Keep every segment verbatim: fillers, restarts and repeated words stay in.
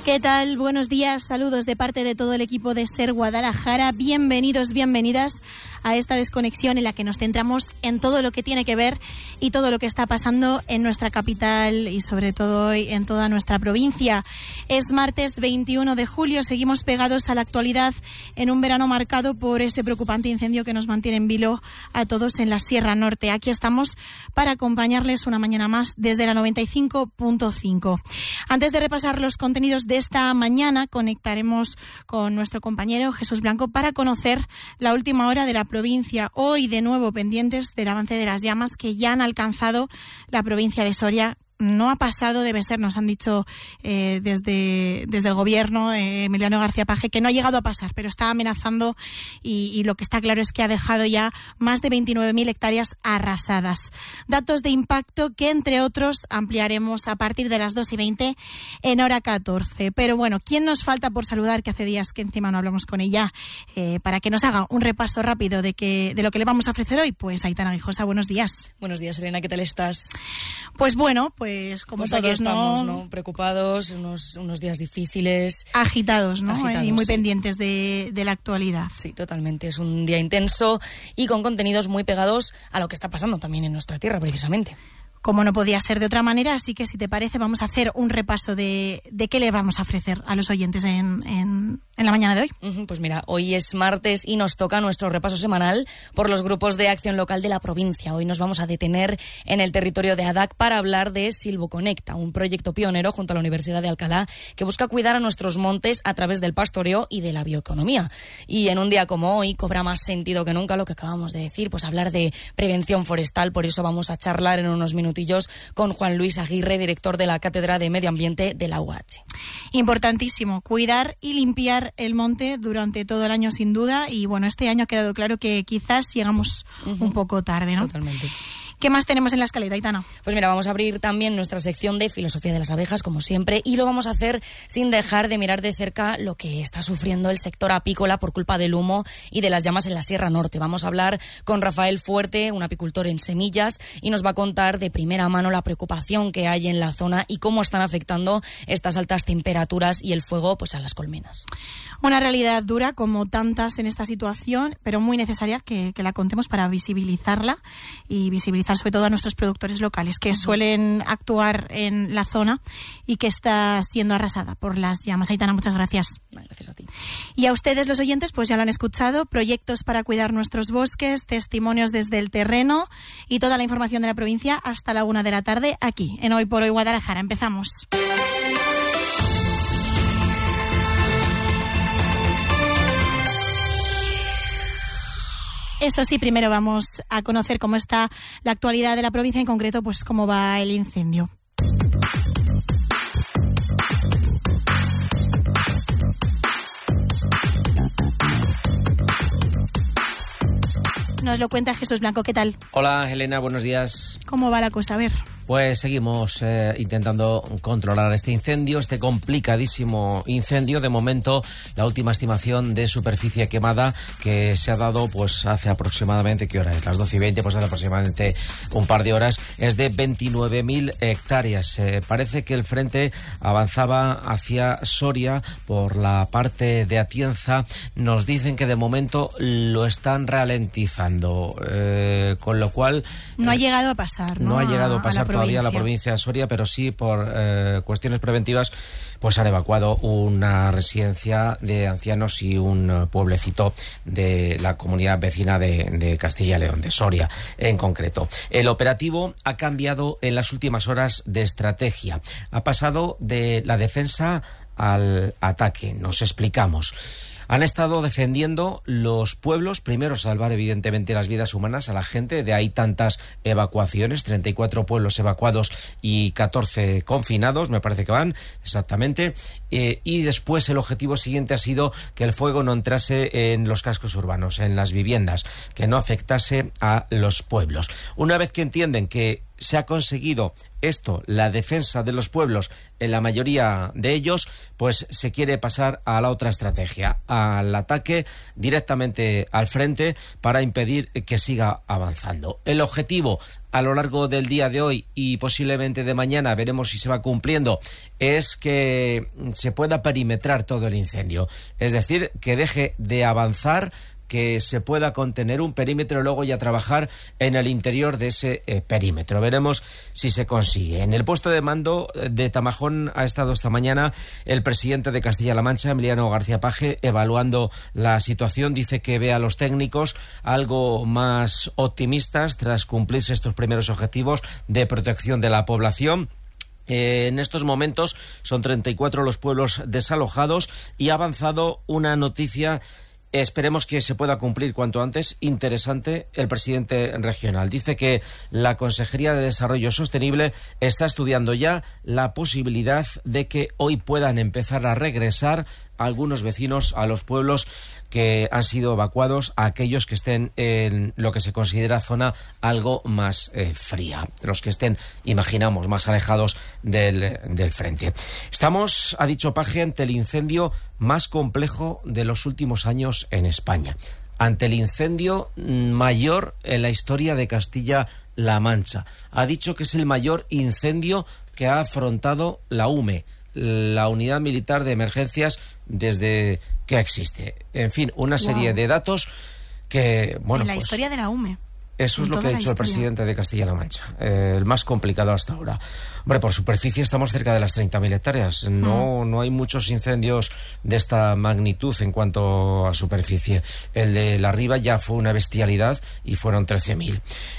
¿Qué tal? Buenos días, saludos de parte de todo el equipo de SER Guadalajara. Bienvenidos, bienvenidas a esta desconexión en la que nos centramos en todo lo que tiene que ver y todo lo que está pasando en nuestra capital y sobre todo hoy en toda nuestra provincia. Es martes veintiuno de julio, seguimos pegados a la actualidad en un verano marcado por ese preocupante incendio que nos mantiene en vilo a todos en la Sierra Norte. Aquí estamos para acompañarles una mañana más desde la noventa y cinco punto cinco. Antes de repasar los contenidos de esta mañana, conectaremos con nuestro compañero Jesús Blanco para conocer la última hora de la provincia. Hoy de nuevo pendientes del avance de las llamas que ya han alcanzado la provincia de Soria. No ha pasado, debe ser, nos han dicho eh, desde, desde el gobierno, eh, Emiliano García Paje, que no ha llegado a pasar, pero está amenazando y, y lo que está claro es que ha dejado ya más de veintinueve mil hectáreas arrasadas. Datos de impacto que, entre otros, ampliaremos a partir de las dos y veinte en hora catorce. Pero bueno, ¿quién nos falta por saludar? Que hace días que encima no hablamos con ella, eh, para que nos haga un repaso rápido de, que, de lo que le vamos a ofrecer hoy. Pues Aitana Guijosa, buenos días. Buenos días, Elena, ¿qué tal estás? Pues bueno, pues Pues como pues todos, aquí estamos, ¿no? ¿no? Preocupados, unos, unos días difíciles. Agitados, ¿no? Agitados, y muy sí. pendientes de, de la actualidad. Sí, totalmente. Es un día intenso y con contenidos muy pegados a lo que está pasando también en nuestra tierra, precisamente. Como no podía ser de otra manera, así que si te parece vamos a hacer un repaso de, de qué le vamos a ofrecer a los oyentes en, en, en la mañana de hoy. Uh-huh, pues mira, hoy es martes y nos toca nuestro repaso semanal por los grupos de acción local de la provincia. Hoy nos vamos a detener en el territorio de Adac para hablar de Silvoconecta, un proyecto pionero junto a la Universidad de Alcalá que busca cuidar a nuestros montes a través del pastoreo y de la bioeconomía. Y en un día como hoy cobra más sentido que nunca lo que acabamos de decir, pues hablar de prevención forestal. Por eso vamos a charlar en unos minutos con Juan Luis Aguirre, director de la Cátedra de Medio Ambiente de la U H. Importantísimo, cuidar y limpiar el monte durante todo el año sin duda, y bueno, este año ha quedado claro que quizás llegamos uh-huh. un poco tarde, ¿no? Totalmente. ¿Qué más tenemos en la escaleta, Aitana? Pues mira, vamos a abrir también nuestra sección de filosofía de las abejas, como siempre, y lo vamos a hacer sin dejar de mirar de cerca lo que está sufriendo el sector apícola por culpa del humo y de las llamas en la Sierra Norte. Vamos a hablar con Rafael Fuerte, un apicultor en Semillas, y nos va a contar de primera mano la preocupación que hay en la zona y cómo están afectando estas altas temperaturas y el fuego pues a las colmenas. Una realidad dura, como tantas en esta situación, pero muy necesaria que, que la contemos para visibilizarla y visibilizar sobre todo a nuestros productores locales que uh-huh. suelen actuar en la zona y que está siendo arrasada por las llamas. Aitana, muchas gracias. Gracias a ti. Y a ustedes, los oyentes, pues ya lo han escuchado, proyectos para cuidar nuestros bosques, testimonios desde el terreno y toda la información de la provincia hasta la una de la tarde aquí, en Hoy por Hoy Guadalajara. Empezamos. Eso sí, primero vamos a conocer cómo está la actualidad de la provincia, en concreto, pues cómo va el incendio. Nos lo cuenta Jesús Blanco, ¿qué tal? Hola, Elena, buenos días. ¿Cómo va la cosa? A ver. Pues seguimos eh, intentando controlar este incendio, este complicadísimo incendio. De momento, la última estimación de superficie quemada que se ha dado pues hace aproximadamente, ¿qué hora es? Las doce y veinte, pues hace aproximadamente un par de horas, es de veintinueve mil hectáreas. Eh, parece que el frente avanzaba hacia Soria por la parte de Atienza. Nos dicen que de momento lo están ralentizando, eh, con lo cual... No ha llegado a pasar, ¿no? No ha llegado a pasar a todavía a la provincia de Soria, pero sí por eh, cuestiones preventivas pues han evacuado una residencia de ancianos y un uh, pueblecito de la comunidad vecina de, de Castilla y León, de Soria en concreto. El operativo ha cambiado en las últimas horas de estrategia. Ha pasado de la defensa al ataque. Nos explicamos. Han estado defendiendo los pueblos, primero salvar evidentemente las vidas humanas a la gente, de ahí tantas evacuaciones, treinta y cuatro pueblos evacuados y catorce confinados, me parece que van, exactamente, eh, y después el objetivo siguiente ha sido que el fuego no entrase en los cascos urbanos, en las viviendas, que no afectase a los pueblos. Una vez que entienden que se ha conseguido esto, la defensa de los pueblos en la mayoría de ellos, pues se quiere pasar a la otra estrategia, al ataque directamente al frente para impedir que siga avanzando. El objetivo a lo largo del día de hoy y posiblemente de mañana, veremos si se va cumpliendo, es que se pueda perimetrar todo el incendio, es decir, que deje de avanzar, que se pueda contener un perímetro y luego ya trabajar en el interior de ese eh, perímetro. Veremos si se consigue. En el puesto de mando de Tamajón ha estado esta mañana el presidente de Castilla-La Mancha, Emiliano García Paje, evaluando la situación. Dice que ve a los técnicos algo más optimistas tras cumplirse estos primeros objetivos de protección de la población. Eh, en estos momentos son treinta y cuatro los pueblos desalojados y ha avanzado una noticia. Esperemos que se pueda cumplir cuanto antes. Interesante, el presidente regional dice que la Consejería de Desarrollo Sostenible está estudiando ya la posibilidad de que hoy puedan empezar a regresar algunos vecinos a los pueblos que han sido evacuados, a aquellos que estén en lo que se considera zona algo más eh, fría, los que estén, imaginamos, más alejados del, del frente. Estamos, ha dicho Paje, ante el incendio más complejo de los últimos años en España, ante el incendio mayor en la historia de Castilla-La Mancha. Ha dicho que es el mayor incendio que ha afrontado la U M E, la Unidad Militar de Emergencias, desde que existe. En fin, una serie wow. de datos que, bueno, en la pues, historia de la U M E. Eso es lo que ha dicho el presidente de Castilla-La Mancha, eh, el más complicado hasta ahora. Hombre, por superficie estamos cerca de las treinta mil hectáreas. No, mm. no hay muchos incendios de esta magnitud en cuanto a superficie. El de la Riba ya fue una bestialidad y fueron trece mil.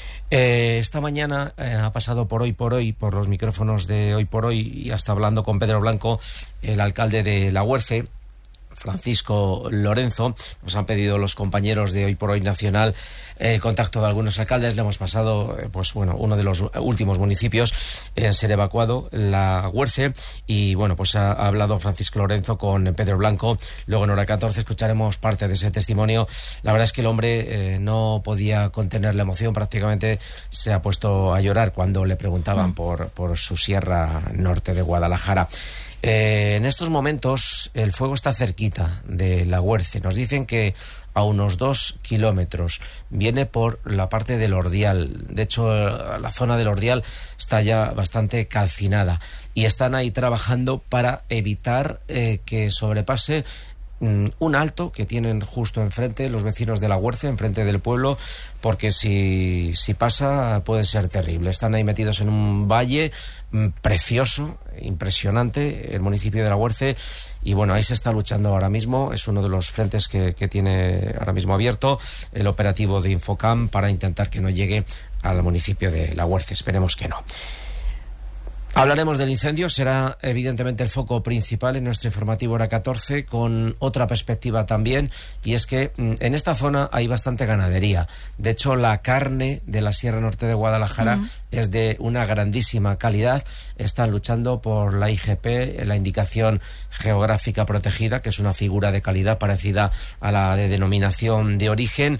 Eh, esta mañana eh, ha pasado por Hoy por Hoy, por los micrófonos de Hoy por Hoy, y hasta hablando con Pedro Blanco, el alcalde de La Huerce, Francisco Lorenzo. Nos han pedido los compañeros de Hoy por Hoy Nacional el contacto de algunos alcaldes. Le hemos pasado, pues bueno, uno de los últimos municipios en ser evacuado, La Huerce, y bueno, pues ha, ha hablado Francisco Lorenzo con Pedro Blanco. Luego en hora catorce escucharemos parte de ese testimonio. La verdad es que el hombre eh, no podía contener la emoción, prácticamente se ha puesto a llorar cuando le preguntaban por, por su sierra norte de Guadalajara. Eh, en estos momentos el fuego está cerquita de La Huerce. Nos dicen que a unos dos kilómetros. Viene por la parte del Ordial. De hecho, la zona del Ordial está ya bastante calcinada. Y están ahí trabajando para evitar eh, que sobrepase un alto que tienen justo enfrente los vecinos de La Huerce, enfrente del pueblo, porque si, si pasa puede ser terrible. Están ahí metidos en un valle mm, precioso, impresionante, el municipio de La Huerce, y bueno, ahí se está luchando ahora mismo. Es uno de los frentes que, que tiene ahora mismo abierto el operativo de Infocam para intentar que no llegue al municipio de La Huerce. Esperemos que no. Hablaremos del incendio, será evidentemente el foco principal en nuestro informativo hora catorce, con otra perspectiva también, y es que en esta zona hay bastante ganadería. De hecho, la carne de la Sierra Norte de Guadalajara uh-huh. es de una grandísima calidad. Están luchando por la I G P, la indicación geográfica protegida, que es una figura de calidad parecida a la de denominación de origen.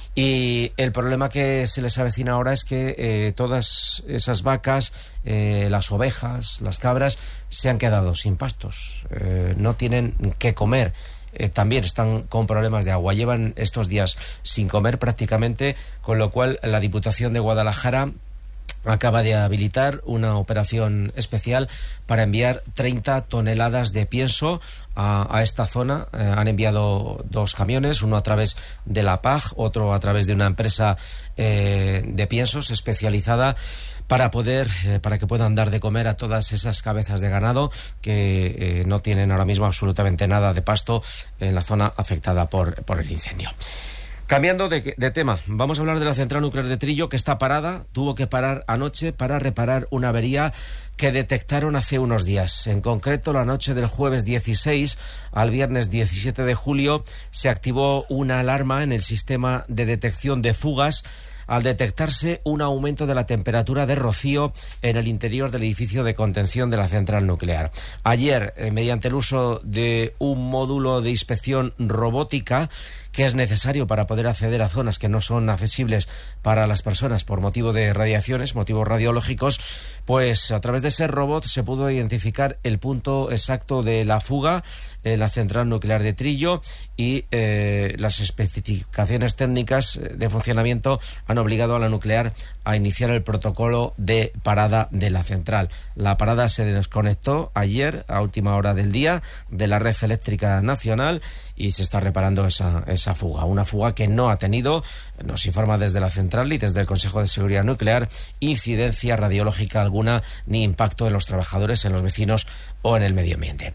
Y el problema que se les avecina ahora es que eh, todas esas vacas, eh, las ovejas, las cabras, se han quedado sin pastos, eh, no tienen qué comer. Eh, también están con problemas de agua, llevan estos días sin comer prácticamente, con lo cual la Diputación de Guadalajara acaba de habilitar una operación especial para enviar treinta toneladas de pienso a, a esta zona. Eh, han enviado dos camiones, uno a través de la P A G, otro a través de una empresa eh, de piensos especializada, para poder, eh, para que puedan dar de comer a todas esas cabezas de ganado que eh, no tienen ahora mismo absolutamente nada de pasto en la zona afectada por, por el incendio. Cambiando de, de tema, vamos a hablar de la central nuclear de Trillo, que está parada. Tuvo que parar anoche para reparar una avería que detectaron hace unos días. En concreto, la noche del jueves dieciséis al viernes diecisiete de julio se activó una alarma en el sistema de detección de fugas al detectarse un aumento de la temperatura de rocío en el interior del edificio de contención de la central nuclear. Ayer, eh, mediante el uso de un módulo de inspección robótica, que es necesario para poder acceder a zonas que no son accesibles para las personas por motivo de radiaciones, motivos radiológicos, pues a través de ese robot se pudo identificar el punto exacto de la fuga en la central nuclear de Trillo y eh, las especificaciones técnicas de funcionamiento han obligado a la nuclear a iniciar el protocolo de parada de la central. La parada se desconectó ayer a última hora del día de la red eléctrica nacional y se está reparando esa, esa fuga. Una fuga que no ha tenido, nos informa desde la central y desde el Consejo de Seguridad Nuclear, incidencia radiológica alguna ni impacto en los trabajadores, en los vecinos o en el medio ambiente.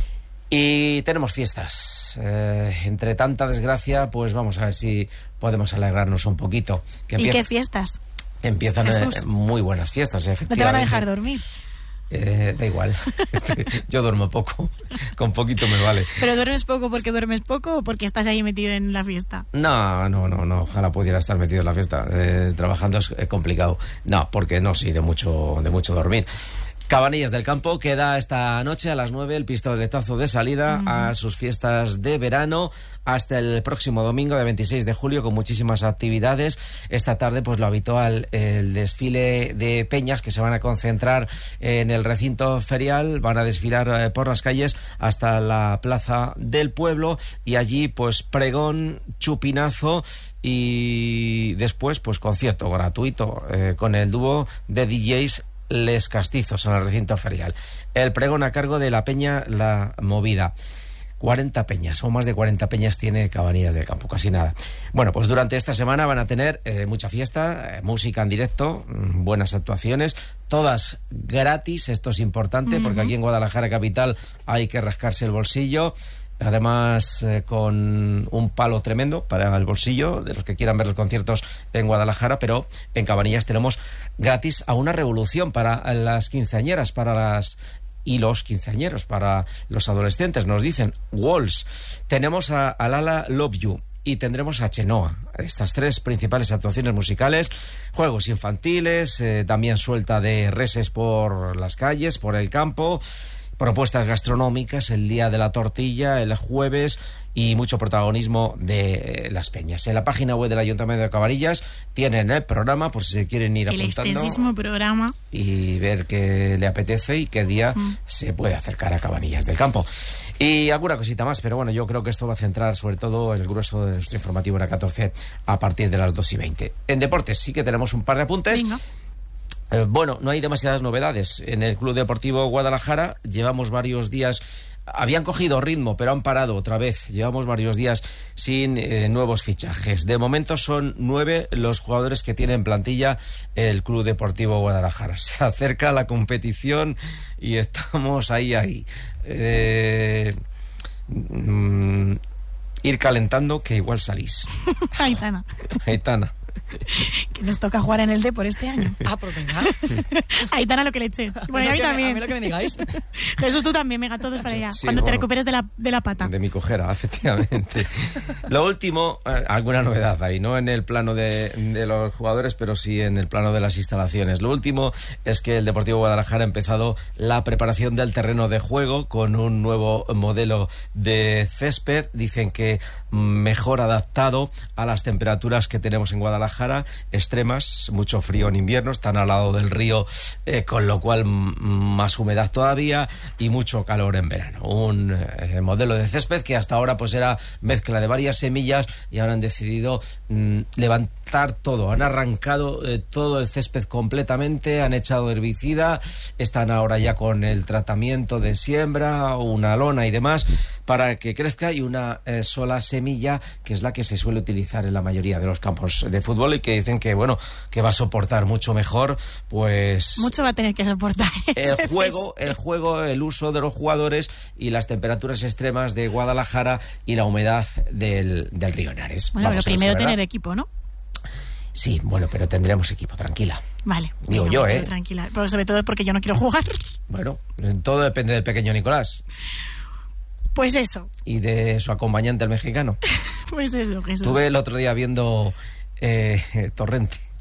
Y tenemos fiestas. Eh, entre tanta desgracia, pues vamos a ver si podemos alegrarnos un poquito. Que ¿Y qué fiestas? Empiezan eh, muy buenas fiestas, efectivamente. ¿No te van a dejar dormir? Eh, da igual. Yo duermo poco. Con poquito me vale. ¿Pero duermes poco porque duermes poco o porque estás ahí metido en la fiesta? No, no, no, no. Ojalá pudiera estar metido en la fiesta. Eh, trabajando es complicado. No, porque no, sí, de mucho, de mucho dormir. Cabanillas del Campo queda esta noche a las nueve el pistoletazo de salida uh-huh. a sus fiestas de verano hasta el próximo domingo de veintiséis de julio con muchísimas actividades. Esta tarde pues lo habitual, el desfile de peñas que se van a concentrar en el recinto ferial, van a desfilar eh, por las calles hasta la plaza del pueblo y allí pues pregón, chupinazo y después pues concierto gratuito eh, con el dúo de D Js Les Castizos en el recinto ferial. El pregón a cargo de la peña La Movida. cuarenta peñas, o más de cuarenta peñas tiene Cabanillas del Campo, casi nada. Bueno, pues durante esta semana van a tener eh, mucha fiesta, eh, música en directo, mm, buenas actuaciones, todas gratis, esto es importante, uh-huh. porque aquí en Guadalajara capital hay que rascarse el bolsillo. Además, eh, con un palo tremendo para el bolsillo de los que quieran ver los conciertos en Guadalajara, pero en Cabanillas tenemos gratis a una revolución para las quinceañeras, para las y los quinceañeros, para los adolescentes. Nos dicen Walls. Tenemos a Alala Love You y tendremos a Chenoa. Estas tres principales actuaciones musicales, juegos infantiles, eh, también suelta de reses por las calles, por el campo. Propuestas gastronómicas, el día de la tortilla, el jueves y mucho protagonismo de las peñas. En la página web del Ayuntamiento de Cabanillas tienen el programa por si se quieren ir el apuntando. El extensísimo programa. Y ver qué le apetece y qué día mm. se puede acercar a Cabanillas del Campo. Y alguna cosita más, pero bueno, yo creo que esto va a centrar sobre todo el grueso de nuestro informativo en la catorce a partir de las dos y veinte. En deportes sí que tenemos un par de apuntes. Venga. Eh, bueno, no hay demasiadas novedades. En el Club Deportivo Guadalajara llevamos varios días, habían cogido ritmo, pero han parado otra vez. Llevamos varios días sin eh, nuevos fichajes. De momento son nueve los jugadores que tiene en plantilla el Club Deportivo Guadalajara. Se acerca la competición y estamos ahí, ahí. Eh, mm, ir calentando que igual salís. Aitana. Aitana. Que nos toca jugar en el D por este año. Ah, pues venga. Aitana lo que le eché. Bueno, y a mí también. A mí lo que me digáis. Jesús, tú también, venga, todos para allá. Sí, cuando bueno, te recuperes de la, de la pata. De mi cojera, efectivamente. Lo último, eh, alguna novedad ahí, no en el plano de, de los jugadores, pero sí en el plano de las instalaciones. Lo último es que el Deportivo Guadalajara ha empezado la preparación del terreno de juego con un nuevo modelo de césped. Dicen que mejor adaptado a las temperaturas que tenemos en Guadalajara, extremas, mucho frío en invierno, están al lado del río, eh, con lo cual m- más humedad todavía y mucho calor en verano. Un eh, modelo de césped que hasta ahora pues era mezcla de varias semillas y ahora han decidido mm, levantar todo, han arrancado eh, todo el césped completamente, han echado herbicida, están ahora ya con el tratamiento de siembra, una lona y demás para que crezca, y una eh, sola semilla que es la que se suele utilizar en la mayoría de los campos de fútbol y que dicen que bueno, que va a soportar mucho mejor, pues mucho va a tener que soportar el juego, el juego, el uso de los jugadores y las temperaturas extremas de Guadalajara y la humedad del, del río Henares. Bueno, Vamos pero primero eso, tener equipo, ¿no? Sí, bueno, pero tendremos equipo, tranquila. Vale. Digo venga, yo, ¿eh? Tranquila, pero sobre todo porque yo no quiero jugar. Bueno, todo depende del pequeño Nicolás. Pues eso. Y de su acompañante, el mexicano. Pues eso, Jesús. Estuve el otro día viendo eh, Torrente.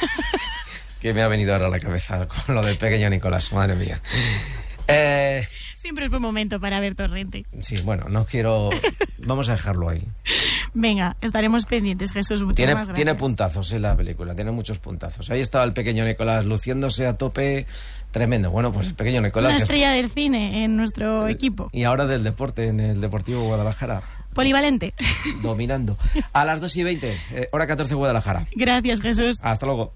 Que me ha venido ahora a la cabeza con lo del pequeño Nicolás, madre mía. Eh... Siempre es buen momento para ver Torrente. Sí, bueno, no quiero... Vamos a dejarlo ahí. Venga, estaremos pendientes, Jesús. Muchísimas tiene, gracias. Tiene puntazos en la película, tiene muchos puntazos. Ahí estaba el pequeño Nicolás luciéndose a tope, tremendo. Bueno, pues el pequeño Nicolás... Una estrella está... del cine en nuestro equipo. Y ahora del deporte, en el Deportivo Guadalajara. Polivalente. Dominando. A las dos y veinte, eh, hora catorce Guadalajara. Gracias, Jesús. Hasta luego.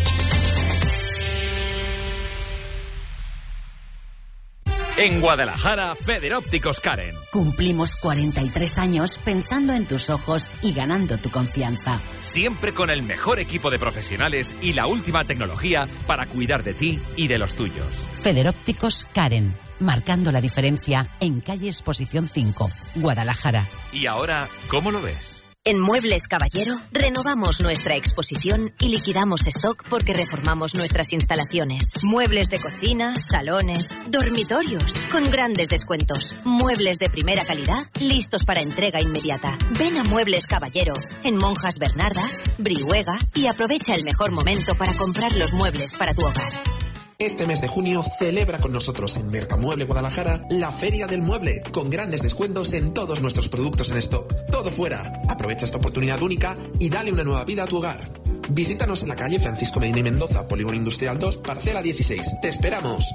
En Guadalajara, Federópticos Karen. Cumplimos cuarenta y tres años pensando en tus ojos y ganando tu confianza. Siempre con el mejor equipo de profesionales y la última tecnología para cuidar de ti y de los tuyos. Federópticos Karen, marcando la diferencia en calle Exposición cinco, Guadalajara. ¿Y ahora cómo lo ves? En Muebles Caballero renovamos nuestra exposición y liquidamos stock porque reformamos nuestras instalaciones. Muebles de cocina, salones, dormitorios, con grandes descuentos. Muebles de primera calidad, listos para entrega inmediata. Ven a Muebles Caballero, en Monjas Bernardas, Brihuega, y aprovecha el mejor momento para comprar los muebles para tu hogar. Este mes de junio celebra con nosotros en Mercamueble Guadalajara la Feria del Mueble, con grandes descuentos en todos nuestros productos en stock. Todo fuera. Aprovecha esta oportunidad única y dale una nueva vida a tu hogar. Visítanos en la calle Francisco Medina y Mendoza, Polígono Industrial dos, parcela dieciséis. ¡Te esperamos!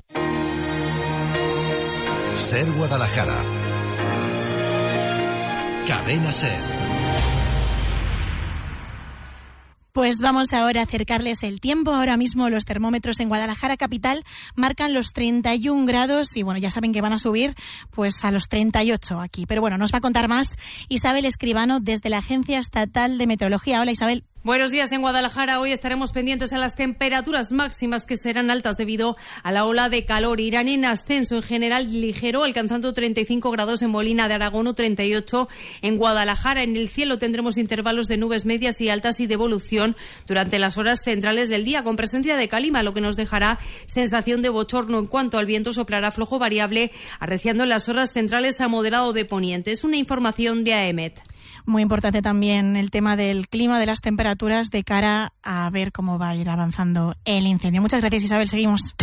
Ser Guadalajara. Cadena Ser. Pues vamos ahora a acercarles el tiempo. Ahora mismo los termómetros en Guadalajara capital marcan los treinta y un grados y bueno, ya saben que van a subir pues a los treinta y ocho aquí. Pero bueno, nos va a contar más Isabel Escribano desde la Agencia Estatal de Meteorología. Hola, Isabel. Buenos días. En Guadalajara hoy estaremos pendientes a las temperaturas máximas que serán altas debido a la ola de calor. Irán en ascenso en general ligero, alcanzando treinta y cinco grados en Molina de Aragón o treinta y ocho en Guadalajara. En el cielo tendremos intervalos de nubes medias y altas y de evolución durante las horas centrales del día, con presencia de calima, lo que nos dejará sensación de bochorno. En cuanto al viento, soplará flojo variable, arreciando en las horas centrales a moderado de poniente. Es una información de AEMET. Muy importante también el tema del clima, de las temperaturas, de cara a ver cómo va a ir avanzando el incendio. Muchas gracias, Isabel. Seguimos.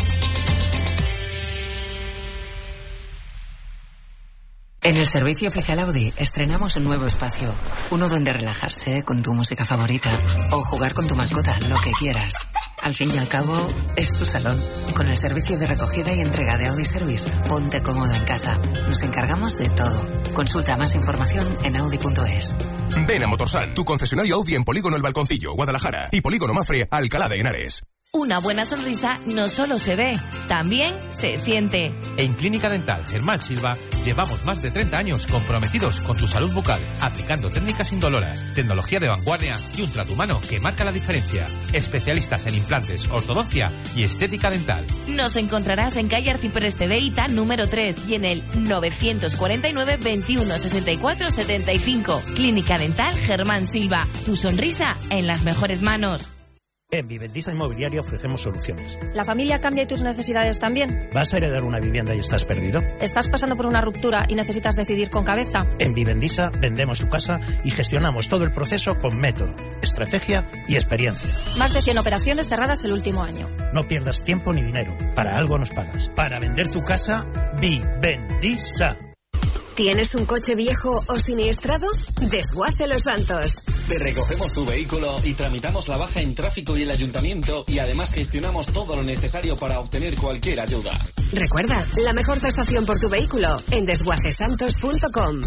En el servicio oficial Audi estrenamos un nuevo espacio. Uno donde relajarse con tu música favorita o jugar con tu mascota, lo que quieras. Al fin y al cabo, es tu salón. Con el servicio de recogida y entrega de Audi Service, ponte cómodo en casa. Nos encargamos de todo. Consulta más información en audi punto es. Ven a Motorsan, tu concesionario Audi en Polígono El Balconcillo, Guadalajara, y Polígono Mafre, Alcalá de Henares. Una buena sonrisa no solo se ve, también se siente. En Clínica Dental Germán Silva llevamos más de treinta años comprometidos con tu salud bucal, aplicando técnicas indoloras, tecnología de vanguardia y un trato humano que marca la diferencia. Especialistas en implantes, ortodoncia y estética dental. Nos encontrarás en calle Arcipreste de Ita número tres y en el novecientos cuarenta y nueve, veintiuno, sesenta y cuatro, setenta y cinco. Clínica Dental Germán Silva, tu sonrisa en las mejores manos. En Vivendisa Inmobiliaria ofrecemos soluciones. ¿La familia cambia y tus necesidades también? ¿Vas a heredar una vivienda y estás perdido? ¿Estás pasando por una ruptura y necesitas decidir con cabeza? En Vivendisa vendemos tu casa y gestionamos todo el proceso con método, estrategia y experiencia. Más de cien operaciones cerradas el último año. No pierdas tiempo ni dinero. Para algo nos pagas. Para vender tu casa, Vivendisa. ¿Tienes un coche viejo o siniestrado? Desguace Los Santos. Te recogemos tu vehículo y tramitamos la baja en tráfico y el ayuntamiento y además gestionamos todo lo necesario para obtener cualquier ayuda. Recuerda, la mejor tasación por tu vehículo en desguace santos punto com.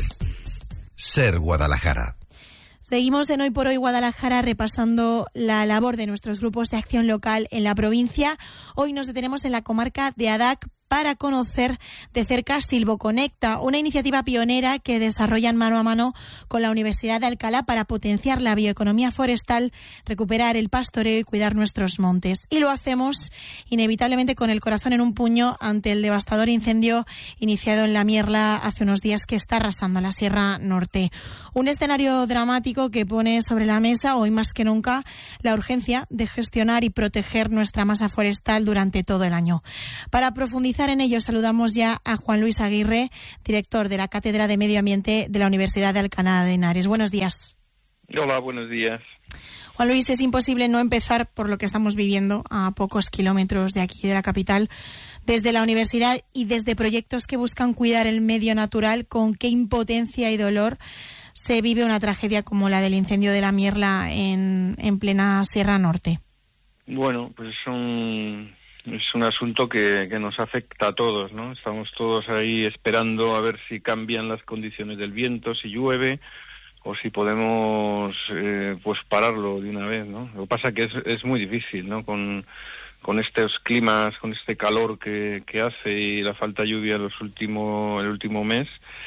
Ser Guadalajara. Seguimos en Hoy por Hoy Guadalajara repasando la labor de nuestros grupos de acción local en la provincia. Hoy nos detenemos en la comarca de Adac para conocer de cerca Silvoconecta, una iniciativa pionera que desarrollan mano a mano con la Universidad de Alcalá para potenciar la bioeconomía forestal, recuperar el pastoreo y cuidar nuestros montes. Y lo hacemos inevitablemente con el corazón en un puño ante el devastador incendio iniciado en La Mierla hace unos días que está arrasando la Sierra Norte. Un escenario dramático que pone sobre la mesa, hoy más que nunca, la urgencia de gestionar y proteger nuestra masa forestal durante todo el año. Para profundizar en ello, saludamos ya a Juan Luis Aguirre, director de la Cátedra de Medio Ambiente de la Universidad de Alcalá de Henares. Buenos días. Hola, buenos días. Juan Luis, es imposible no empezar por lo que estamos viviendo a pocos kilómetros de aquí, de la capital, desde la universidad y desde proyectos que buscan cuidar el medio natural. Con qué impotencia y dolor se vive una tragedia como la del incendio de la Mierla en, en plena Sierra Norte. Bueno, pues es un, es un asunto que, que nos afecta a todos, ¿no? Estamos todos ahí esperando a ver si cambian las condiciones del viento, si llueve, o si podemos eh, pues pararlo de una vez, ¿no? Lo que pasa que es, es muy difícil, ¿no? Con, con estos climas, con este calor que, que hace y la falta de lluvia los último, el último mes,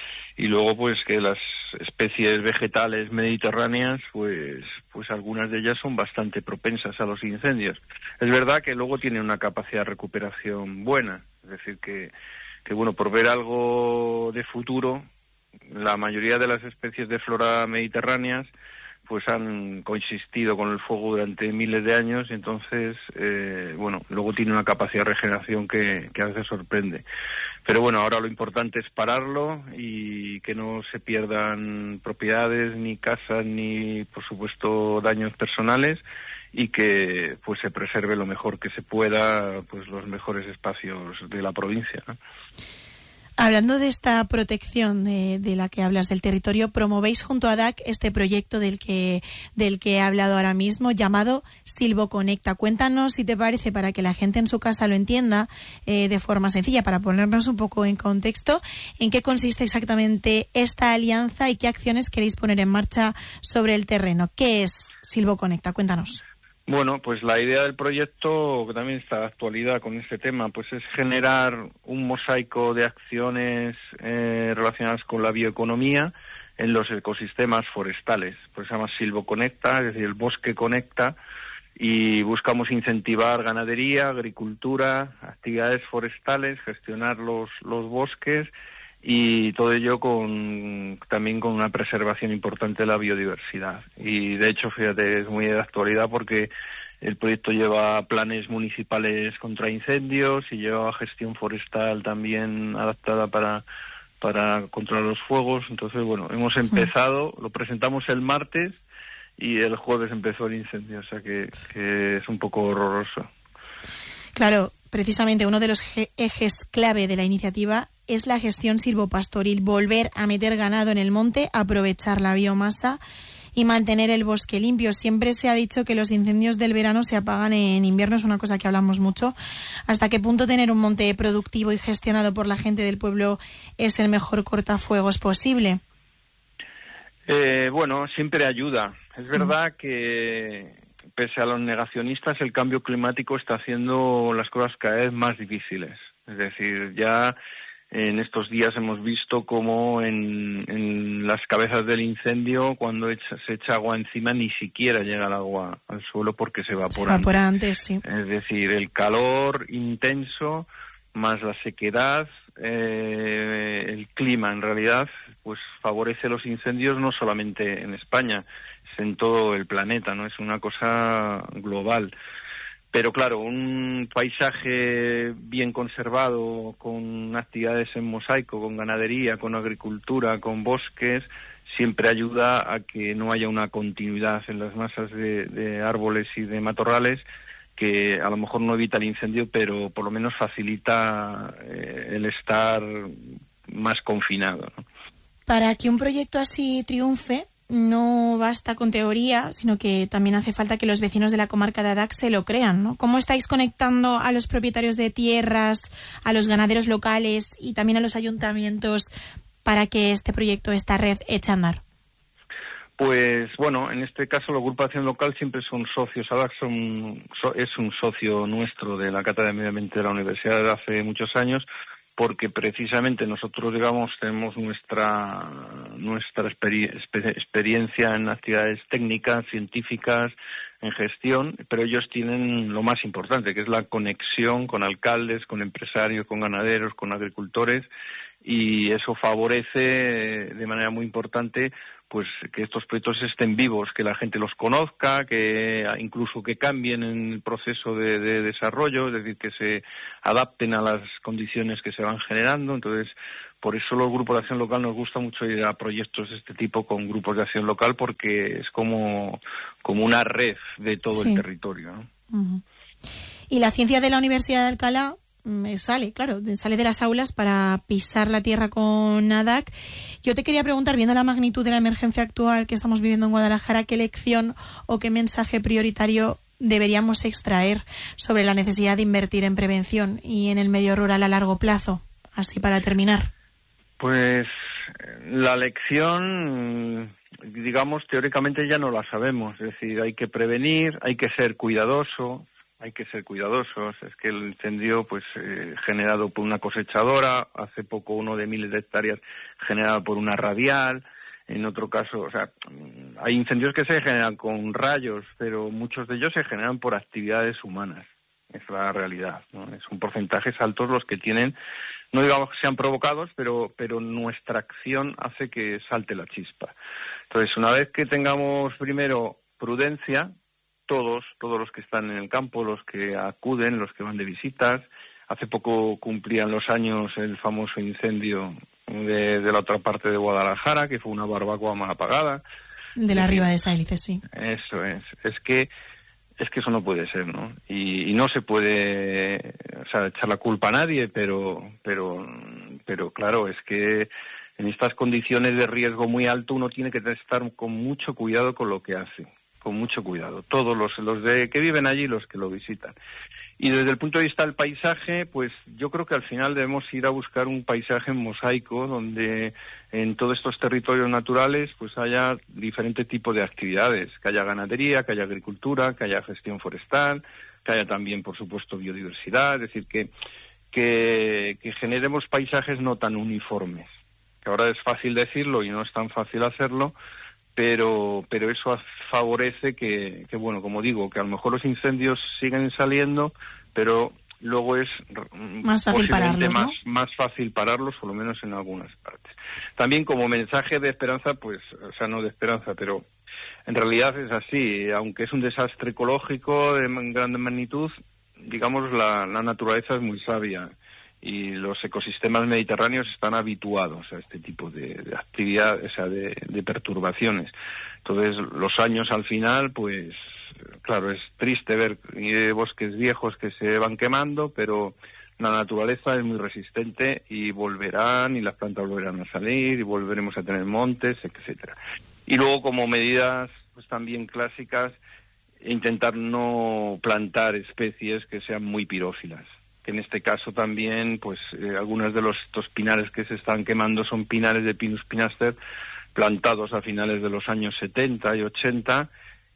y luego pues que las especies vegetales mediterráneas, pues pues algunas de ellas son bastante propensas a los incendios. Es verdad que luego tienen una capacidad de recuperación buena, es decir que, que bueno, por ver algo de futuro, la mayoría de las especies de flora mediterráneas pues han coexistido con el fuego durante miles de años, y entonces, eh, bueno, luego tiene una capacidad de regeneración que, que a veces sorprende. Pero bueno, ahora lo importante es pararlo y que no se pierdan propiedades, ni casas, ni, por supuesto, daños personales, y que pues se preserve lo mejor que se pueda pues los mejores espacios de la provincia, ¿no? Hablando de esta protección de, de la que hablas del territorio, promovéis junto a D A C este proyecto del que del que he hablado ahora mismo, llamado Silvoconecta. Cuéntanos, si te parece, para que la gente en su casa lo entienda eh, de forma sencilla, para ponernos un poco en contexto, en qué consiste exactamente esta alianza y qué acciones queréis poner en marcha sobre el terreno. ¿Qué es Silvoconecta? Cuéntanos. Bueno, pues la idea del proyecto, que también está de actualidad con este tema, pues es generar un mosaico de acciones eh, relacionadas con la bioeconomía en los ecosistemas forestales. Pues se llama Silvoconecta, es decir, el bosque conecta, y buscamos incentivar ganadería, agricultura, actividades forestales, gestionar los, los bosques, y todo ello con también con una preservación importante de la biodiversidad. Y de hecho, fíjate, es muy de actualidad porque el proyecto lleva planes municipales contra incendios y lleva gestión forestal también adaptada para para controlar los fuegos. Entonces, bueno, hemos empezado, lo presentamos el martes y el jueves empezó el incendio, o sea que, que es un poco horroroso. Claro, precisamente uno de los ejes clave de la iniciativa es la gestión silvopastoril, volver a meter ganado en el monte, aprovechar la biomasa y mantener el bosque limpio. Siempre se ha dicho que los incendios del verano se apagan en invierno, es una cosa que hablamos mucho. ¿Hasta qué punto tener un monte productivo y gestionado por la gente del pueblo es el mejor cortafuegos posible? Eh, bueno, siempre ayuda. Es verdad que, pese a los negacionistas, el cambio climático está haciendo las cosas cada vez más difíciles. Es decir, ya en estos días hemos visto cómo en, en las cabezas del incendio, cuando echa, se echa agua encima, ni siquiera llega el agua al suelo porque se evapora. Se evapora antes, sí. Es decir, el calor intenso más la sequedad, eh, el clima en realidad, pues favorece los incendios no solamente en España, es en todo el planeta, ¿no? Es una cosa global. Pero claro, un paisaje bien conservado, con actividades en mosaico, con ganadería, con agricultura, con bosques, siempre ayuda a que no haya una continuidad en las masas de, de árboles y de matorrales, que a lo mejor no evita el incendio, pero por lo menos facilita eh, el estar más confinado, ¿no? Para que un proyecto así triunfe, no basta con teoría, sino que también hace falta que los vecinos de la comarca de Adac se lo crean, ¿no? ¿Cómo estáis conectando a los propietarios de tierras, a los ganaderos locales y también a los ayuntamientos para que este proyecto, esta red, eche a andar? Pues bueno, en este caso la agrupación local siempre son socios. Adac son, so, es un socio nuestro de la Cátedra de Medio Ambiente de la Universidad de hace muchos años, porque precisamente nosotros, digamos, tenemos nuestra nuestra experi- experiencia en actividades técnicas, científicas, en gestión, pero ellos tienen lo más importante, que es la conexión con alcaldes, con empresarios, con ganaderos, con agricultores, y eso favorece de manera muy importante pues que estos proyectos estén vivos, que la gente los conozca, que incluso que cambien en el proceso de, de desarrollo, es decir, que se adapten a las condiciones que se van generando. Entonces, por eso los grupos de acción local nos gusta mucho ir a proyectos de este tipo con grupos de acción local, porque es como, como una red de todo sí. el territorio, ¿no? Uh-huh. Y la ciencia de la Universidad de Alcalá sale, claro, sale de las aulas para pisar la tierra con A D A C. Yo te quería preguntar, viendo la magnitud de la emergencia actual que estamos viviendo en Guadalajara, ¿qué lección o qué mensaje prioritario deberíamos extraer sobre la necesidad de invertir en prevención y en el medio rural a largo plazo? Así para terminar. Pues la lección, digamos, teóricamente ya no la sabemos. Es decir, hay que prevenir, hay que ser cuidadoso. Hay que ser cuidadosos. Es que el incendio, pues, eh, generado por una cosechadora, hace poco uno de miles de hectáreas generado por una radial, en otro caso, o sea, hay incendios que se generan con rayos, pero muchos de ellos se generan por actividades humanas. Es la realidad, ¿no? Es un porcentaje altos los que tienen, no digamos que sean provocados, pero, pero nuestra acción hace que salte la chispa. Entonces, una vez que tengamos primero prudencia, todos, todos los que están en el campo, los que acuden, los que van de visitas. Hace poco cumplían los años el famoso incendio de, de la otra parte de Guadalajara, que fue una barbacoa mal apagada. De la Riva de Sáilices, sí. Eso es. Es que es que eso no puede ser, ¿no? Y, y no se puede, o sea, echar la culpa a nadie, pero, pero, pero claro, es que en estas condiciones de riesgo muy alto uno tiene que estar con mucho cuidado con lo que hace. Con mucho cuidado, todos los, los de que viven allí y los que lo visitan. Y desde el punto de vista del paisaje, pues yo creo que al final debemos ir a buscar un paisaje mosaico donde en todos estos territorios naturales pues haya diferente tipo de actividades, que haya ganadería, que haya agricultura, que haya gestión forestal, que haya también, por supuesto, biodiversidad, es decir, que, que, que generemos paisajes no tan uniformes, que ahora es fácil decirlo y no es tan fácil hacerlo, pero pero eso favorece que, que, bueno, como digo, que a lo mejor los incendios siguen saliendo, pero luego es más fácil pararlos, más, ¿no? más fácil pararlos, por lo menos en algunas partes. También como mensaje de esperanza, pues, o sea, no de esperanza, pero en realidad es así, aunque es un desastre ecológico de gran magnitud, digamos, la, la naturaleza es muy sabia. Y los ecosistemas mediterráneos están habituados a este tipo de, de actividad, o sea, de, de perturbaciones. Entonces, los años al final, pues, claro, es triste ver bosques viejos que se van quemando, pero la naturaleza es muy resistente y volverán, y las plantas volverán a salir, y volveremos a tener montes, etcétera. Y luego, como medidas, pues también clásicas, intentar no plantar especies que sean muy pirófilas. Que en este caso también, pues, eh, algunos de los estos pinares que se están quemando son pinares de Pinus pinaster plantados a finales de los años setenta y ochenta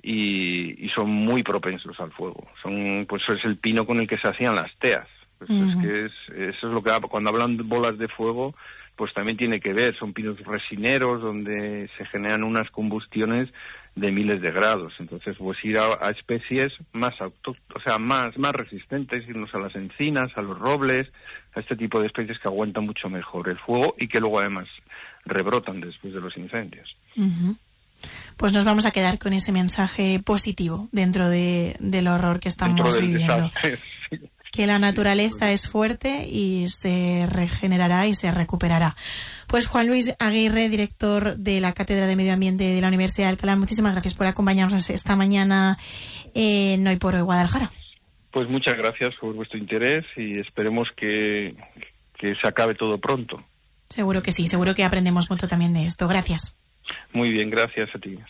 y, y son muy propensos al fuego. Son, pues, es el pino con el que se hacían las teas. Pues uh-huh. es que es, eso es lo que cuando hablan de bolas de fuego, pues también tiene que ver. Son pinos resineros donde se generan unas combustiones de miles de grados. Entonces, pues ir a, a especies más auto, o sea, más más resistentes, irnos a las encinas, a los robles, a este tipo de especies que aguantan mucho mejor el fuego y que luego además rebrotan después de los incendios. Uh-huh. Pues nos vamos a quedar con ese mensaje positivo dentro de, del horror que estamos viviendo. Que la naturaleza es fuerte y se regenerará y se recuperará. Pues Juan Luis Aguirre, director de la Cátedra de Medio Ambiente de la Universidad de Alcalá, muchísimas gracias por acompañarnos esta mañana en Hoy por Hoy Guadalajara. Pues muchas gracias por vuestro interés y esperemos que, que se acabe todo pronto. Seguro que sí, seguro que aprendemos mucho también de esto. Gracias. Muy bien, gracias a ti.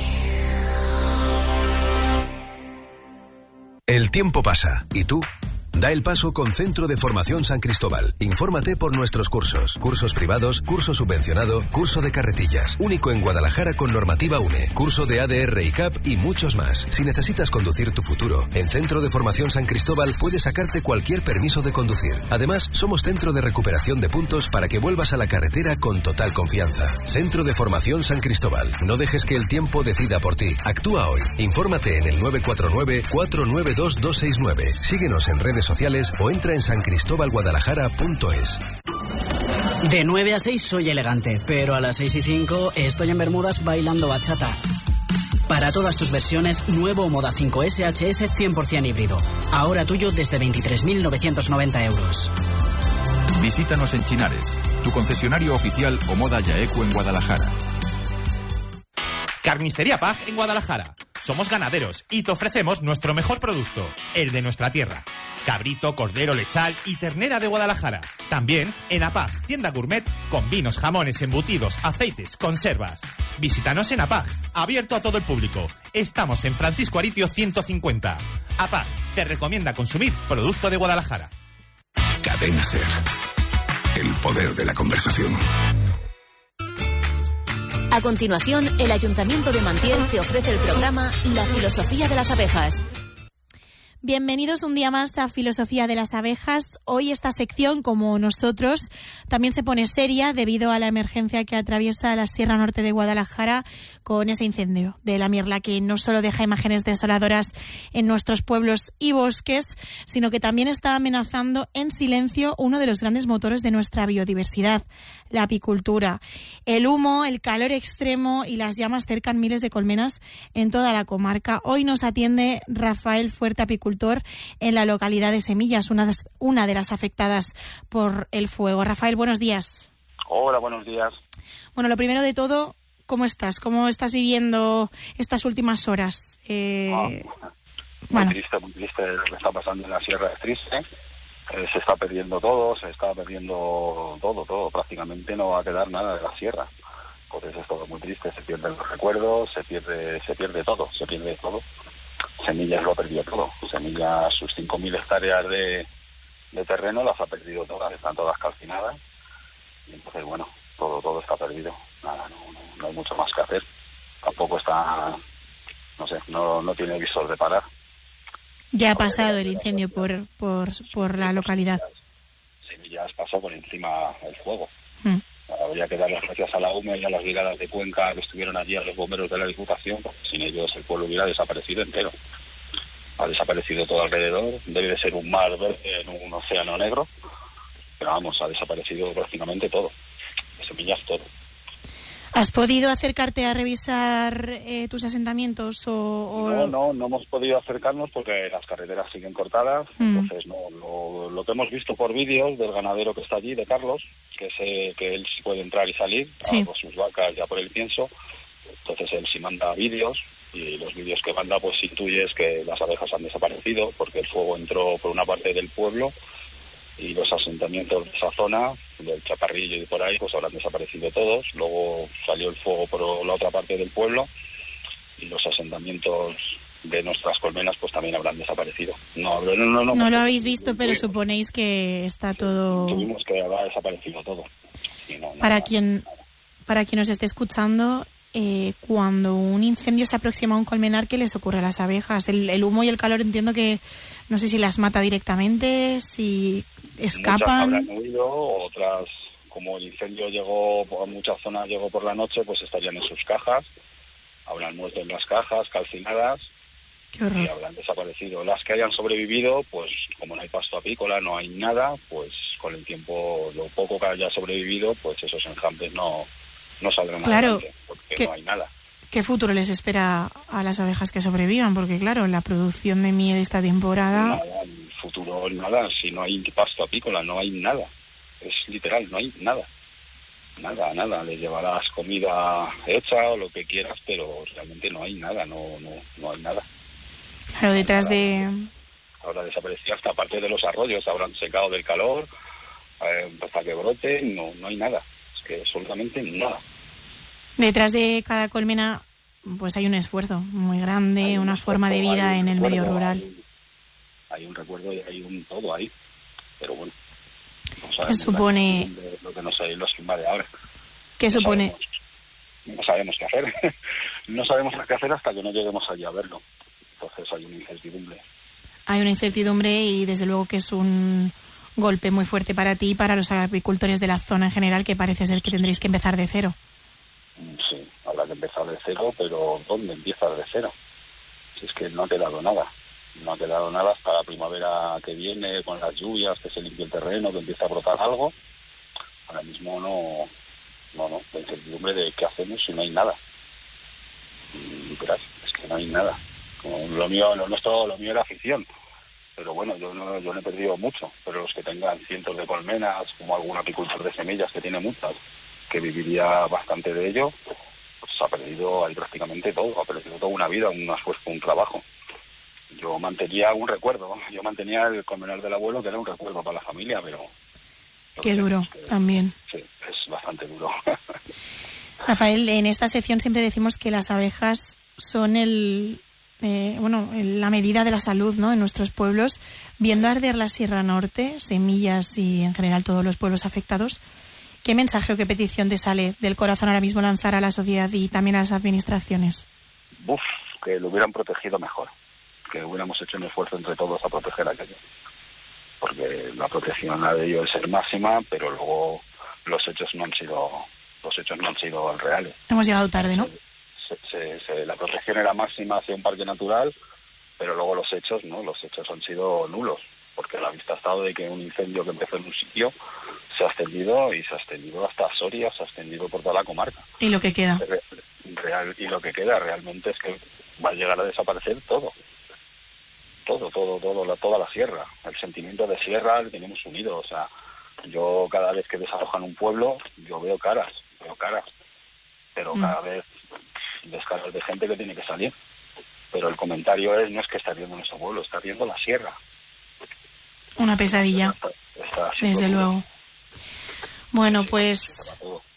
El tiempo pasa, ¿y tú? Da el paso con Centro de Formación San Cristóbal. Infórmate por nuestros cursos. Cursos privados, curso subvencionado, curso de carretillas. Único en Guadalajara con normativa U N E. Curso de A D R y C A P y muchos más. Si necesitas conducir tu futuro, en Centro de Formación San Cristóbal puedes sacarte cualquier permiso de conducir. Además, somos centro de recuperación de puntos para que vuelvas a la carretera con total confianza. Centro de Formación San Cristóbal. No dejes que el tiempo decida por ti. Actúa hoy. Infórmate en el nueve cuatro nueve, cuatro nueve dos, dos seis nueve. Síguenos en redes sociales o entra en san cristóbal guadalajara punto es. De nueve a seis soy elegante, pero a las seis y cinco estoy en Bermudas bailando bachata. Para todas tus versiones, nuevo Moda cinco S H S cien por ciento híbrido. Ahora tuyo desde veintitrés mil novecientos noventa euros. Visítanos en Chinares, tu concesionario oficial Omoda Yaeco en Guadalajara. Carnicería Pag en Guadalajara. Somos ganaderos y te ofrecemos nuestro mejor producto, el de nuestra tierra. Cabrito, cordero, lechal y ternera de Guadalajara. También en APAG, tienda gourmet con vinos, jamones, embutidos, aceites, conservas. Visítanos en APAG, abierto a todo el público. Estamos en Francisco Aritio ciento cincuenta. APAG te recomienda consumir producto de Guadalajara. Cadena SER. El poder de la conversación. A continuación, el Ayuntamiento de Mantier te ofrece el programa La Filosofía de las Abejas. Bienvenidos un día más a Filosofía de las Abejas. Hoy esta sección, como nosotros, también se pone seria debido a la emergencia que atraviesa la Sierra Norte de Guadalajara con ese incendio de la mirla que no solo deja imágenes desoladoras en nuestros pueblos y bosques, sino que también está amenazando en silencio uno de los grandes motores de nuestra biodiversidad, la apicultura. El humo, el calor extremo y las llamas cercan miles de colmenas en toda la comarca. Hoy nos atiende Rafael Fuerte, apicultor en la localidad de Semillas, una de, una de las afectadas por el fuego. Rafael, buenos días. Hola, buenos días. Bueno, lo primero de todo, ¿cómo estás? ¿Cómo estás viviendo estas últimas horas? Eh, ah, muy bueno. triste, muy triste lo que está pasando en la sierra, es triste. Eh, se está perdiendo todo, se está perdiendo todo, todo. Prácticamente no va a quedar nada de la sierra. Entonces es todo muy triste, se pierden los recuerdos, se pierde, se pierde todo, se pierde todo. Semillas lo ha perdido todo. Semillas, sus cinco mil hectáreas de, de terreno las ha perdido todas, están todas calcinadas. Y entonces, bueno, todo todo está perdido. Nada, no, no, no hay mucho más que hacer. Tampoco está, no sé, no, no tiene visor de parar. Ya ha pasado el incendio por, por, por la localidad. Semillas pasó por encima el fuego. Mm. Habría que dar las gracias a la U M E y a las brigadas de Cuenca que estuvieron allí, a los bomberos de la Diputación, porque sin ellos el pueblo hubiera desaparecido entero. Ha desaparecido todo alrededor, debe de ser un mar verde en un océano negro, pero vamos, ha desaparecido prácticamente todo, de Semillas todo. ¿Has podido acercarte a revisar eh, tus asentamientos o, o...? No, no, no hemos podido acercarnos porque las carreteras siguen cortadas, mm. entonces no, lo, lo que hemos visto por vídeos del ganadero que está allí, de Carlos, que sé que él sí puede entrar y salir, sí. Por sus vacas ya por el pienso, entonces él sí manda vídeos y los vídeos que manda pues intuyes que las abejas han desaparecido porque el fuego entró por una parte del pueblo y los asentamientos de esa zona, del Chaparrillo y por ahí, pues habrán desaparecido todos. Luego salió el fuego por la otra parte del pueblo y los asentamientos de nuestras colmenas pues también habrán desaparecido. No, no, no, no, no lo habéis visto, pero suponéis que está todo... Tuvimos que habrá desaparecido todo. Sí, no, no, para, no, quien, no. para quien nos esté escuchando, eh, cuando un incendio se aproxima a un colmenar, ¿qué les ocurre a las abejas? El, el humo y el calor entiendo que no sé si las mata directamente, si escapan. Muchas habrán huido, otras, como el incendio llegó a muchas zonas, llegó por la noche, pues estarían en sus cajas, habrán muerto en las cajas, calcinadas. Qué horror. Y habrán desaparecido. Las que hayan sobrevivido, pues como no hay pasto apícola, no hay nada, pues con el tiempo, lo poco que haya sobrevivido, pues esos enjambres no, no saldrán claro, adelante, porque que, no hay nada. ¿Qué futuro les espera a las abejas que sobrevivan? Porque claro, la producción de miel esta temporada... Nada, el futuro nada, si no hay pasto apícola, no hay nada. Es literal, no hay nada. Nada, nada, le llevarás comida hecha o lo que quieras, pero realmente no hay nada, no, no, no hay nada. Claro, detrás de... Ahora desapareció hasta parte de los arroyos, habrán secado del calor, eh, hasta que brote, no, no hay nada, es que absolutamente nada. Detrás de cada colmena, pues hay un esfuerzo muy grande, una forma de vida en el medio rural. hay un recuerdo y hay un todo ahí, pero bueno, no ¿Qué supone de lo que no sé, los de ahora. ¿Qué no supone? Sabemos, no sabemos qué hacer, no sabemos qué hacer hasta que no lleguemos allí a verlo, entonces hay una incertidumbre. Hay una incertidumbre y desde luego que es un golpe muy fuerte para ti y para los agricultores de la zona en general, que parece ser que tendréis que empezar de cero. Sí, habrá que empezar de cero, pero ¿dónde empiezas de cero? Si es que no ha quedado nada, no ha quedado nada hasta la primavera que viene, con las lluvias, que se limpie el terreno, que empiece a brotar algo. Ahora mismo no, no, no, la incertidumbre de qué hacemos si no hay nada. Y verás, es que no hay nada. Lo mío, lo nuestro, lo mío era afición, pero bueno, yo no, yo no he perdido mucho, pero los que tengan cientos de colmenas, como algún apicultor de semillas que tiene muchas, que viviría bastante de ello, pues ha perdido ahí prácticamente todo, ha perdido toda una vida, un esfuerzo, un trabajo. Yo mantenía un recuerdo, yo mantenía el colmenar del abuelo, que era un recuerdo para la familia, pero... Qué duro, que, también. Sí, es bastante duro. Rafael, en esta sección siempre decimos que las abejas son el... Eh, bueno, la medida de la salud, ¿no?, en nuestros pueblos. Viendo arder la Sierra Norte, Semillas y en general todos los pueblos afectados, ¿qué mensaje o qué petición te sale del corazón ahora mismo lanzar a la sociedad y también a las administraciones? Uf, que lo hubieran protegido mejor, que hubiéramos hecho un esfuerzo entre todos a proteger aquello, porque la protección la de ellos es ser máxima, pero luego los hechos no han sido los hechos no han sido reales. Hemos llegado tarde, ¿no? Se, se, se, la protección era máxima hacia un parque natural, pero luego los hechos no, los hechos han sido nulos, porque a la vista ha estado de que un incendio que empezó en un sitio se ha extendido y se ha extendido hasta Soria, se ha extendido por toda la comarca. ¿Y lo que queda? Real, y lo que queda realmente es que va a llegar a desaparecer todo. Todo, todo, todo, la, toda la sierra. El sentimiento de sierra lo tenemos unido. O sea, yo cada vez que desalojan un pueblo, yo veo caras, veo caras. Pero mm. cada vez ves caras de gente que tiene que salir. Pero el comentario es, no es que está viendo nuestro pueblo, está viendo la sierra. Una pesadilla, está, está desde luego. Bueno, pues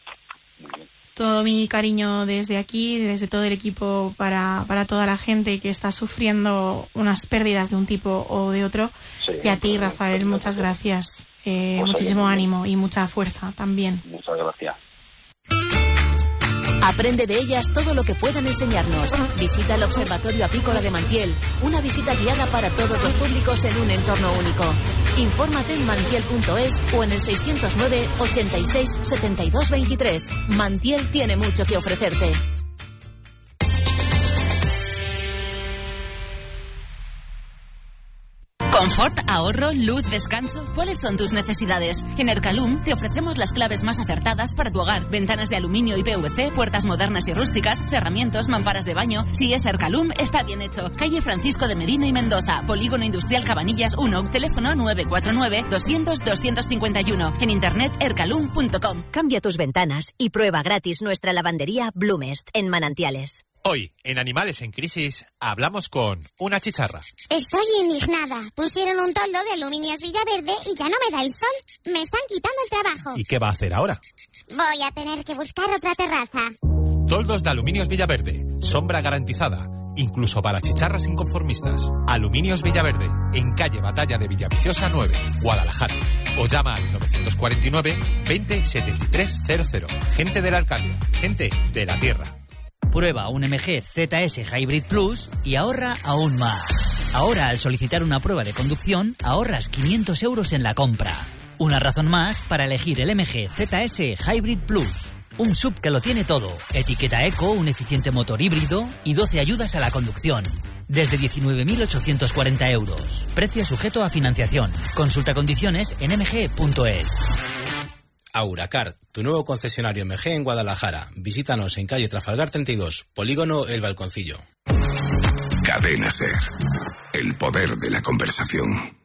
todo mi cariño desde aquí, desde todo el equipo, para, para toda la gente que está sufriendo unas pérdidas de un tipo o de otro. Sí, y a ti, Rafael, muchas gracias. Eh, pues muchísimo ánimo y mucha fuerza también. Muchas gracias. Aprende de ellas todo lo que puedan enseñarnos. Visita el Observatorio Apícola de Mantiel, una visita guiada para todos los públicos en un entorno único. Infórmate en mantiel punto es o en el seiscientos nueve, ochenta y seis, setenta y dos veintitrés. Mantiel tiene mucho que ofrecerte. Confort, ahorro, luz, descanso. ¿Cuáles son tus necesidades? En Ercalum te ofrecemos las claves más acertadas para tu hogar. Ventanas de aluminio y P V C, puertas modernas y rústicas, cerramientos, mamparas de baño. Si es Ercalum, está bien hecho. Calle Francisco de Medina y Mendoza, Polígono Industrial Cabanillas uno, teléfono nueve cuatro nueve, doscientos, doscientos cincuenta y uno. En internet ercalum punto com. Cambia tus ventanas y prueba gratis nuestra lavandería Blumest en Manantiales. Hoy, en Animales en Crisis, hablamos con una chicharra. Estoy indignada. Pusieron un toldo de Aluminios Villaverde y ya no me da el sol. Me están quitando el trabajo. ¿Y qué va a hacer ahora? Voy a tener que buscar otra terraza. Toldos de Aluminios Villaverde. Sombra garantizada. Incluso para chicharras inconformistas. Aluminios Villaverde. En calle Batalla de Villaviciosa nueve, Guadalajara. O llama al novecientos cuarenta y nueve, veinte, setenta y tres cero cero. Gente de la alcaldía. Gente de la tierra. Prueba un M G Z S Hybrid Plus y ahorra aún más. Ahora, al solicitar una prueba de conducción, ahorras quinientos euros en la compra. Una razón más para elegir el M G Z S Hybrid Plus. Un sub que lo tiene todo. Etiqueta eco, un eficiente motor híbrido y doce ayudas a la conducción. Desde diecinueve mil ochocientos cuarenta euros. Precio sujeto a financiación. Consulta condiciones en m g punto es. Auracar, tu nuevo concesionario M G en Guadalajara. Visítanos en calle Trafalgar treinta y dos, Polígono El Balconcillo. Cadena Ser, el poder de la conversación.